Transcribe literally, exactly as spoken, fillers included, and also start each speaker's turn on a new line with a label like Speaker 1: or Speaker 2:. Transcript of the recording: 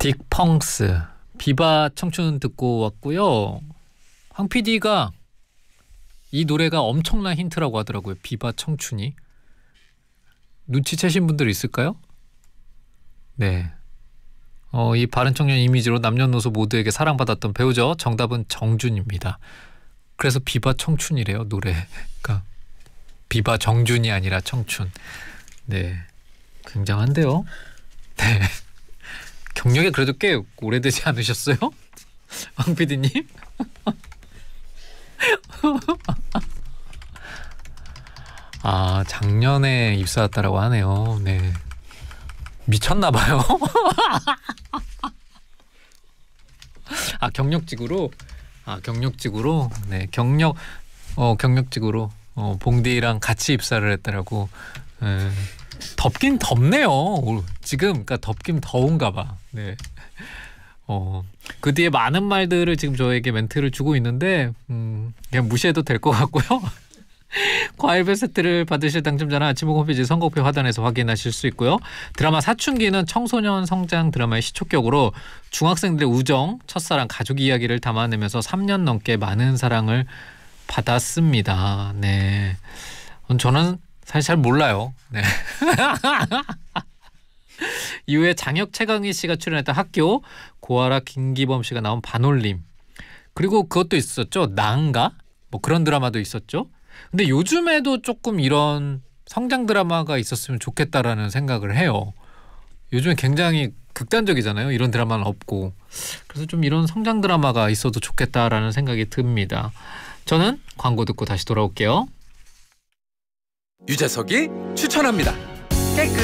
Speaker 1: 딕펑스 비바 청춘 듣고 왔고요. 황 피디가 이 노래가 엄청난 힌트라고 하더라고요. 비바 청춘이. 눈치채신 분들 있을까요? 네. 어, 이 바른 청년 이미지로 남녀노소 모두에게 사랑받았던 배우죠. 정답은 정준입니다. 그래서 비바 청춘이래요, 노래가. 비바 정준이 아니라 청춘. 네. 굉장한데요. 네. 경력이 그래도 꽤 오래되지 않으셨어요? 황 피디님? 아, 작년에 입사했다라고 하네요. 네. 미쳤나봐요. 아, 경력직으로? 아, 경력직으로? 네, 경력, 어, 경력직으로 어, 봉디랑 같이 입사를 했다라고. 네. 덥긴 덥네요. 지금 그러니까 덥긴 더운가 봐. 네. 어, 그 뒤에 많은 말들을 지금 저에게 멘트를 주고 있는데 음, 그냥 무시해도 될 것 같고요. 과일배 세트를 받으실 당첨자는 아침목 홈페이지 선곡표 하단에서 확인하실 수 있고요. 드라마 사춘기는 청소년 성장 드라마의 시초격으로 중학생들의 우정, 첫사랑, 가족 이야기를 담아내면서 삼 년 넘게 많은 사랑을 받았습니다. 네, 저는 사실 잘 몰라요. 네. 이후에 장혁, 최강희 씨가 출연했던 학교, 고아라, 김기범 씨가 나온 반올림, 그리고 그것도 있었죠. 나인가? 뭐 그런 드라마도 있었죠. 근데 요즘에도 조금 이런 성장 드라마가 있었으면 좋겠다라는 생각을 해요. 요즘에 굉장히 극단적이잖아요. 이런 드라마는 없고. 그래서 좀 이런 성장 드라마가 있어도 좋겠다라는 생각이 듭니다. 저는 광고 듣고 다시 돌아올게요.
Speaker 2: 유재석이 추천합니다. 깨끗